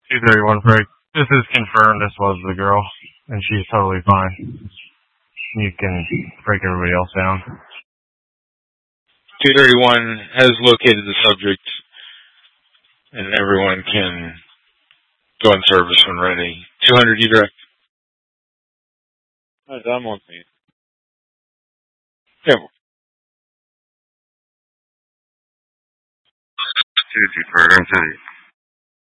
231 Frank. This is confirmed. This was the girl, and she's totally fine. You can break everybody else down. 231 has located the subject, and everyone can go in service when ready. 200, you direct. I'm on scene. Yeah. 2 deferred. I'm sorry.